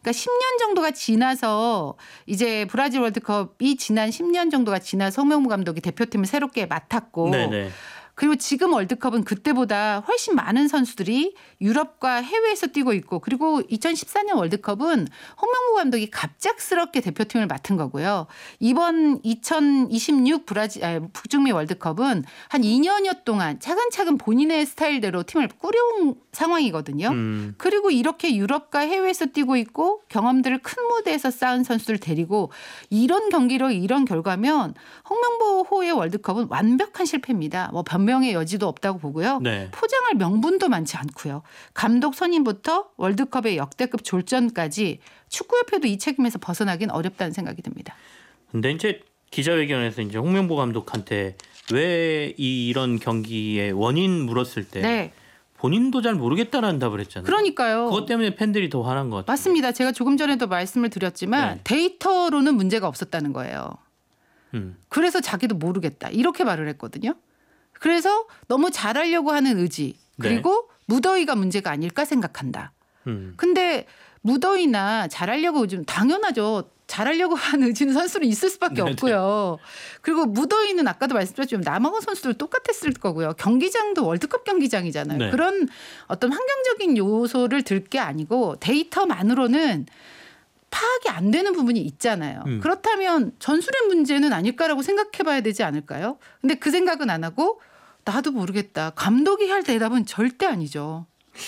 그러니까 10년 정도가 지나서 이제 브라질 월드컵이 지난 10년 정도가 지나서 홍명보 감독이 대표팀을 새롭게 맡았고 네네. 그리고 지금 월드컵은 그때보다 훨씬 많은 선수들이 유럽과 해외에서 뛰고 있고 그리고 2014년 월드컵은 홍명보 감독이 갑작스럽게 대표팀을 맡은 거고요. 이번 2026 북중미 월드컵은 한 2년여 동안 차근차근 본인의 스타일대로 팀을 꾸려온 상황이거든요. 그리고 이렇게 유럽과 해외에서 뛰고 있고 경험들을 큰 무대에서 쌓은 선수들 데리고 이런 경기로 이런 결과면 홍명보호의 월드컵은 완벽한 실패입니다. 뭐 변명의 여지도 없다고 보고요. 네. 포장할 명분도 많지 않고요. 감독 선임부터 월드컵의 역대급 졸전까지 축구협회도 이 책임에서 벗어나긴 어렵다는 생각이 듭니다. 근데 이제 기자회견에서 이제 홍명보 감독한테 왜 이런 경기의 원인 물었을 때 네. 본인도 잘 모르겠다라는 답을 했잖아요. 그러니까요. 그것 때문에 팬들이 더 화난 것 같아요. 맞습니다. 제가 조금 전에도 말씀을 드렸지만 네. 데이터로는 문제가 없었다는 거예요. 그래서 자기도 모르겠다. 이렇게 말을 했거든요. 그래서 너무 잘하려고 하는 의지 그리고 무더위가 문제가 아닐까 생각한다. 근데 무더위나 잘하려고 요즘 당연하죠. 잘하려고 하는 의지는 선수는 있을 수밖에 없고요. 그리고 무더위는 아까도 말씀드렸지만 남아공 선수들 똑같았을 거고요. 경기장도 월드컵 경기장이잖아요. 네. 그런 어떤 환경적인 요소를 들 게 아니고 데이터만으로는 파악이 안 되는 부분이 있잖아요. 그렇다면 전술의 문제는 아닐까라고 생각해 봐야 되지 않을까요? 근데 그 생각은 안 하고 나도 모르겠다. 감독이 할 대답은 절대 아니죠.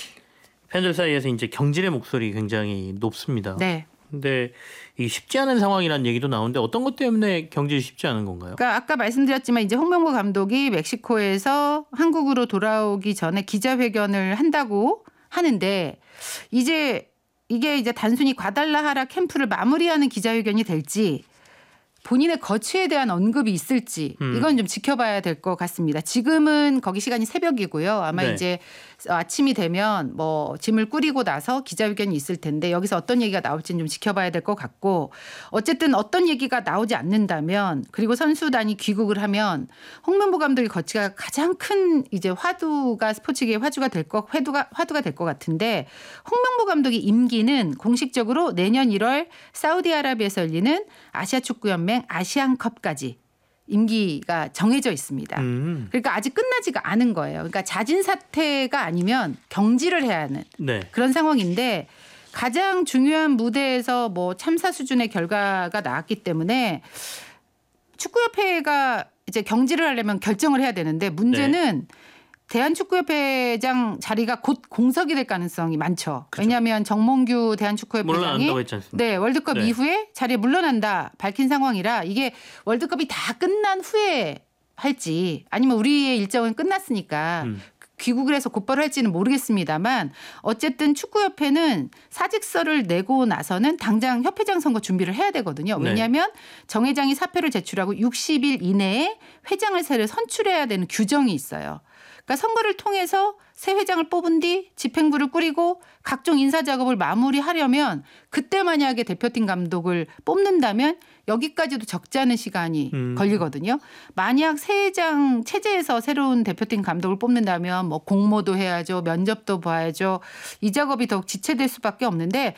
팬들 사이에서 이제 경질의 목소리 굉장히 높습니다. 네. 근데 이 쉽지 않은 상황이라는 얘기도 나오는데 어떤 것 때문에 경질이 쉽지 않은 건가요? 그러니까 아까 말씀드렸지만 이제 홍명보 감독이 멕시코에서 한국으로 돌아오기 전에 기자회견을 한다고 하는데 이게 이제 단순히 과달라하라 캠프를 마무리하는 기자회견이 될지 본인의 거취에 대한 언급이 있을지 이건 좀 지켜봐야 될 것 같습니다. 지금은 거기 시간이 새벽이고요. 아마 네. 이제 아침이 되면 뭐 짐을 꾸리고 나서 기자회견이 있을 텐데 여기서 어떤 얘기가 나올지는 좀 지켜봐야 될 것 같고 어쨌든 어떤 얘기가 나오지 않는다면 그리고 선수단이 귀국을 하면 홍명보 감독의 거취가 가장 큰 이제 스포츠계의 화두가 될 것 같은데 홍명보 감독의 임기는 공식적으로 내년 1월 사우디아라비아에서 열리는 아시아축구연맹 아시안컵까지 임기가 정해져 있습니다. 그러니까 아직 끝나지가 않은 거예요. 그러니까 자진 사퇴가 아니면 경질을 해야 하는 그런 상황인데 가장 중요한 무대에서 뭐 참사 수준의 결과가 나왔기 때문에 축구협회가 이제 경질을 하려면 결정을 해야 되는데 문제는 대한축구협회장 자리가 곧 공석이 될 가능성이 많죠. 그렇죠. 왜냐하면 정몽규 대한축구협회장이 월드컵 이후에 자리에 물러난다 밝힌 상황이라 이게 월드컵이 다 끝난 후에 할지 아니면 우리의 일정은 끝났으니까 귀국을 해서 곧바로 할지는 모르겠습니다만 어쨌든 축구협회는 사직서를 내고 나서는 당장 협회장 선거 준비를 해야 되거든요. 왜냐하면 정 회장이 사표를 제출하고 60일 이내에 회장을 새로 선출해야 되는 규정이 있어요. 그러니까 선거를 통해서 새 회장을 뽑은 뒤 집행부를 꾸리고 각종 인사 작업을 마무리하려면 그때 만약에 대표팀 감독을 뽑는다면 여기까지도 적지 않은 시간이 걸리거든요. 만약 새 회장 체제에서 새로운 대표팀 감독을 뽑는다면 뭐 공모도 해야죠. 면접도 봐야죠. 이 작업이 더욱 지체될 수밖에 없는데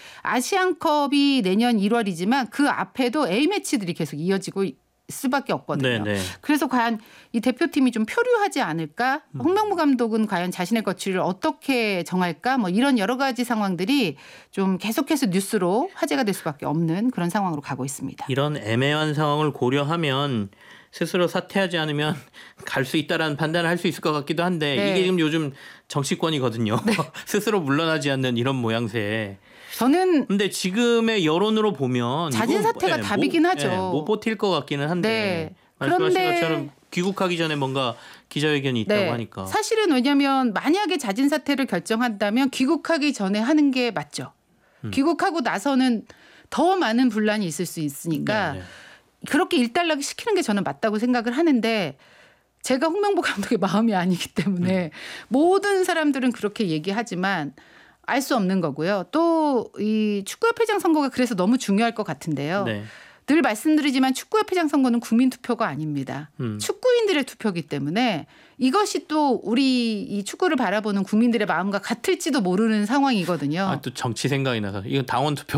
아시안컵이 내년 1월이지만 그 앞에도 A매치들이 계속 이어지고 수밖에 없거든요. 그래서 과연 이 대표팀이 좀 표류하지 않을까? 홍명보 감독은 과연 자신의 거취를 어떻게 정할까? 뭐 이런 여러 가지 상황들이 좀 계속해서 뉴스로 화제가 될 수밖에 없는 그런 상황으로 가고 있습니다. 이런 애매한 상황을 고려하면 스스로 사퇴하지 않으면 갈 수 있다라는 판단을 할 수 있을 것 같기도 한데 이게 지금 요즘 정치권이거든요. 스스로 물러나지 않는 이런 모양새. 저는 근데 지금의 여론으로 보면 자진 사퇴가 답이긴 하죠. 못 버틸 것 같기는 한데 말씀하신 것처럼 귀국하기 전에 뭔가 기자회견이 있다고 하니까. 사실은 왜냐하면 만약에 자진 사퇴를 결정한다면 귀국하기 전에 하는 게 맞죠. 귀국하고 나서는 더 많은 분란이 있을 수 있으니까 그렇게 일단락을 시키는 게 저는 맞다고 생각을 하는데 제가 홍명보 감독의 마음이 아니기 때문에 모든 사람들은 그렇게 얘기하지만 알 수 없는 거고요. 또 이 축구협회장 선거가 그래서 너무 중요할 것 같은데요. 늘 말씀드리지만 축구협회장 선거는 국민투표가 아닙니다. 축구인들의 투표이기 때문에 이것이 또 우리 이 축구를 바라보는 국민들의 마음과 같을지도 모르는 상황이거든요. 또 정치 생각이 나서 이건 당원 투표